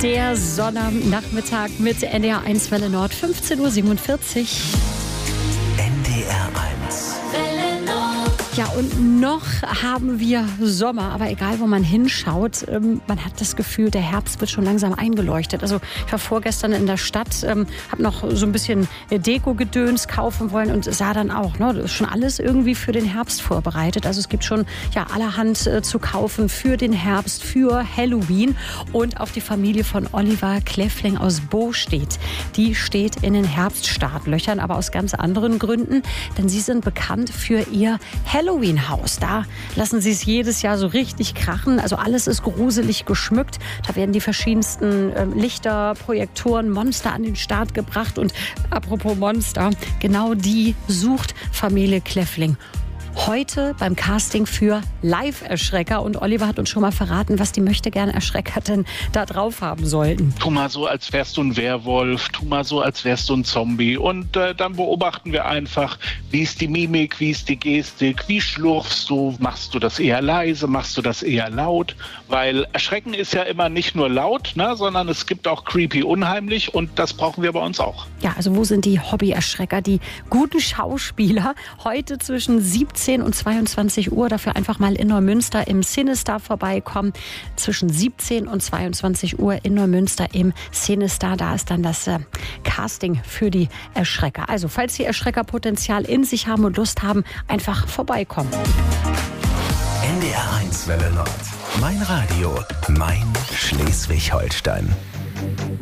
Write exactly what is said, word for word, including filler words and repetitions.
Der Sonnabendnachmittag mit N D R eins Welle Nord, fünfzehn Uhr siebenundvierzig. N D R eins. Welle Nord. Ja, und noch haben wir Sommer, aber egal, wo man hinschaut, ähm, man hat das Gefühl, der Herbst wird schon langsam eingeleuchtet. Also ich war vorgestern in der Stadt, ähm, habe noch so ein bisschen Deko-Gedöns kaufen wollen und sah dann auch, ne, das ist schon alles irgendwie für den Herbst vorbereitet. Also es gibt schon ja allerhand äh, zu kaufen für den Herbst, für Halloween. Und auch die Familie von Oliver Kläffling aus Bostedt, die steht in den Herbststartlöchern, aber aus ganz anderen Gründen, denn sie sind bekannt für ihr Halloween-Haus. Da lassen sie es jedes Jahr so richtig krachen. Also alles ist gruselig geschmückt. Da werden die verschiedensten äh, Lichter, Projektoren, Monster an den Start gebracht. Und apropos Monster, genau die sucht Familie Kläffling heute beim Casting für Live-Erschrecker. Und Oliver hat uns schon mal verraten, was die Möchtegern-Erschrecker denn da drauf haben sollten. Tu mal so, als wärst du ein Werwolf, tu mal so, als wärst du ein Zombie. Und äh, dann beobachten wir einfach, wie ist die Mimik, wie ist die Gestik, wie schlurfst du, machst du das eher leise, machst du das eher laut? Weil Erschrecken ist ja immer nicht nur laut, ne, sondern es gibt auch creepy unheimlich und das brauchen wir bei uns auch. Ja, also wo sind die Hobby-Erschrecker, die guten Schauspieler? Heute zwischen siebzehn und zweiundzwanzig Uhr, dafür einfach mal in Neumünster im Cinestar vorbeikommen. Zwischen siebzehn und zweiundzwanzig Uhr in Neumünster im Cinestar, da ist dann das äh, Casting für die Erschrecker. Also falls Sie Erschreckerpotenzial in sich haben und Lust haben, einfach vorbeikommen. N D R eins Welle Nord. Mein Radio, mein Schleswig-Holstein.